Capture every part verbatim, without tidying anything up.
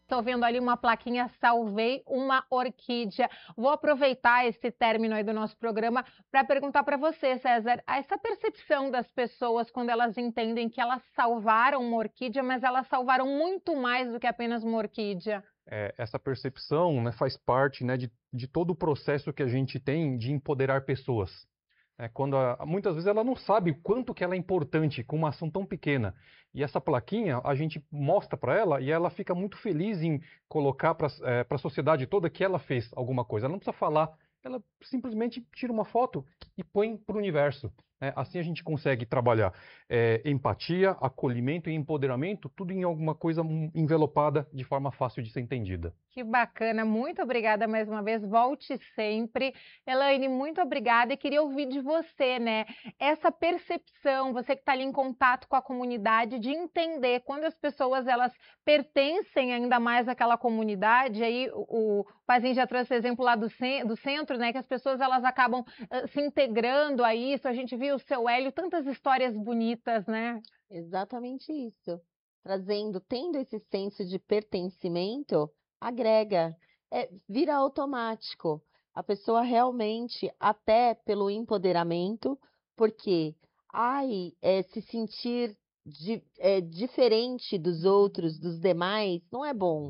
Estou vendo ali uma plaquinha, salvei uma orquídea. Vou aproveitar esse término aí do nosso programa para perguntar para você, César, essa percepção das pessoas quando elas entendem que elas salvaram uma orquídea, mas elas salvaram muito mais do que apenas uma orquídea. É, essa percepção, né, faz parte, né, de, de todo o processo que a gente tem de empoderar pessoas. É, quando a, muitas vezes ela não sabe o quanto que ela é importante com uma ação tão pequena. E essa plaquinha a gente mostra para ela e ela fica muito feliz em colocar para é, a sociedade toda que ela fez alguma coisa. Ela não precisa falar, ela simplesmente tira uma foto e põe para o universo. É, assim a gente consegue trabalhar é, empatia, acolhimento e empoderamento, tudo em alguma coisa envelopada de forma fácil de ser entendida. Que bacana, muito obrigada mais uma vez, volte sempre. Elaine, muito obrigada e queria ouvir de você, né? Essa percepção, você que está ali em contato com a comunidade, de entender quando as pessoas elas pertencem ainda mais àquela comunidade, aí o, o Pazinho já trouxe o exemplo lá do, do centro, né? Que as pessoas elas acabam uh, se integrando a isso, a gente viu o seu Hélio, tantas histórias bonitas, né? Exatamente isso. Trazendo, tendo esse senso de pertencimento, agrega, é, vira automático. A pessoa realmente, até pelo empoderamento, porque ai, é, se sentir di, é, diferente dos outros, dos demais, não é bom.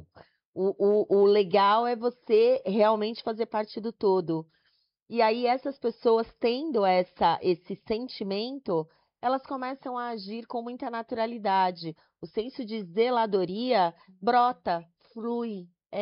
O, o, o legal é você realmente fazer parte do todo. E aí essas pessoas tendo essa, esse sentimento, elas começam a agir com muita naturalidade. O senso de zeladoria brota, flui,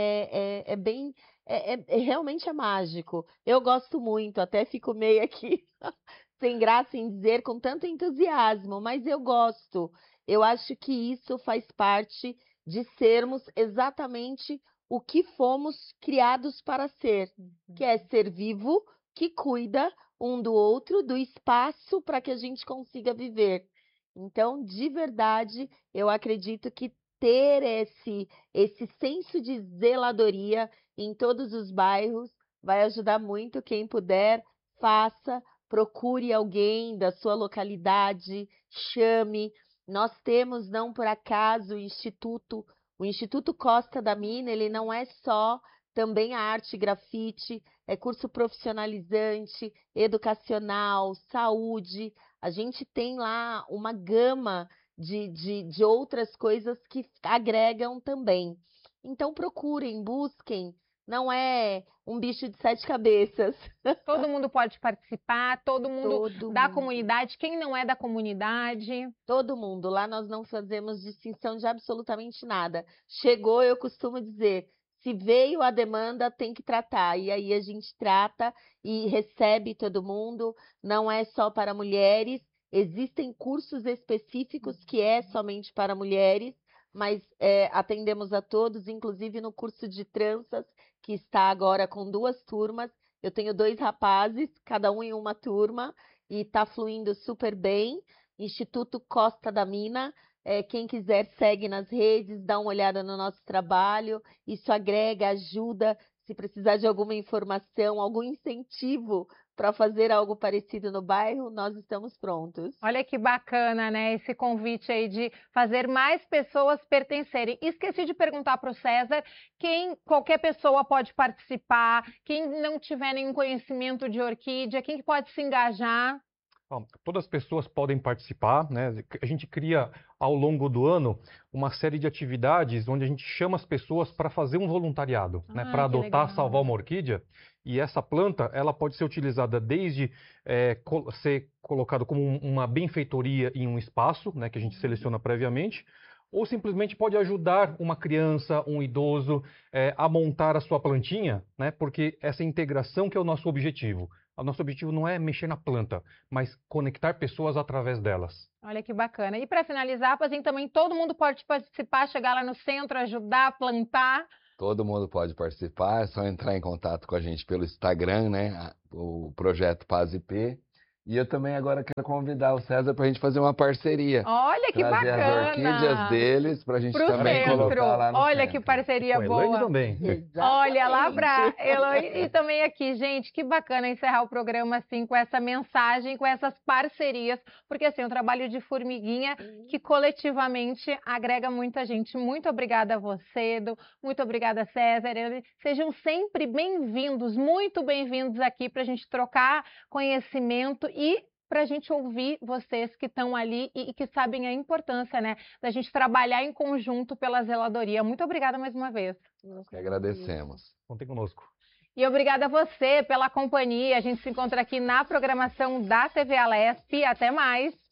é, é, é bem, é, é, é- realmente é mágico. Eu gosto muito, até fico meio aqui sem graça em dizer com tanto entusiasmo, mas eu gosto. Eu acho que isso faz parte de sermos exatamente o que fomos criados para ser, que é ser vivo, que cuida um do outro, do espaço para que a gente consiga viver. Então, de verdade, eu acredito que ter esse, esse senso de zeladoria em todos os bairros vai ajudar muito. Quem puder, faça, procure alguém da sua localidade, chame. Nós temos, não por acaso, o Instituto, o Instituto Costa da Mina, ele não é só também a arte e grafite, é curso profissionalizante, educacional, saúde. A gente tem lá uma gama de, de, de outras coisas que agregam também. Então procurem, busquem. Não é um bicho de sete cabeças. Todo mundo pode participar, todo mundo Todo da mundo. comunidade, quem não é da comunidade. Todo mundo. Lá nós não fazemos distinção de absolutamente nada. Chegou, eu costumo dizer, se veio a demanda, tem que tratar. E aí a gente trata e recebe todo mundo. Não é só para mulheres. Existem cursos específicos que é somente para mulheres, mas é, atendemos a todos, inclusive no curso de tranças, que está agora com duas turmas. Eu tenho dois rapazes, cada um em uma turma, e está fluindo super bem. Instituto Costa da Mina. É, quem quiser segue nas redes, dá uma olhada no nosso trabalho. Isso agrega, ajuda. Se precisar de alguma informação, algum incentivo para fazer algo parecido no bairro, nós estamos prontos. Olha que bacana, né? Esse convite aí de fazer mais pessoas pertencerem. Esqueci de perguntar para o César, quem, qualquer pessoa pode participar, quem não tiver nenhum conhecimento de orquídea, quem que pode se engajar? Bom, todas as pessoas podem participar, né? A gente cria ao longo do ano uma série de atividades onde a gente chama as pessoas para fazer um voluntariado, né? Ah, Para que adotar, legal. salvar uma orquídea. E essa planta, ela pode ser utilizada desde é, col ser colocado como um, uma benfeitoria em um espaço, né? Que a gente seleciona previamente, ou simplesmente pode ajudar uma criança, um idoso, é, a montar a sua plantinha, né? Porque essa integração que é o nosso objetivo. O nosso objetivo não é mexer na planta, mas conectar pessoas através delas. Olha que bacana. E para finalizar, Pazinho, também todo mundo pode participar, chegar lá no centro, ajudar a plantar. Todo mundo pode participar, é só entrar em contato com a gente pelo Instagram, né? O projeto Paz I P. E eu também agora quero convidar o César para a gente fazer uma parceria. Olha que Trazer as bacana! orquídeas deles para a gente Pro também centro. colocar lá no Olha centro. que parceria Com a Elaine boa. também. Olha lá para Exatamente. Elaine e também aqui, gente, que bacana encerrar o programa assim com essa mensagem, com essas parcerias, porque assim, o trabalho de formiguinha que coletivamente agrega muita gente. Muito obrigada a você, Edu, muito obrigada César, Elaine. Sejam sempre bem-vindos, muito bem-vindos aqui para a gente trocar conhecimento e para a gente ouvir vocês que estão ali e, e que sabem a importância, né, da gente trabalhar em conjunto pela zeladoria. Muito obrigada mais uma vez. Nós Que agradecemos. Contem conosco. E obrigada a você pela companhia. A gente se encontra aqui na programação da T V Alesp. Até mais.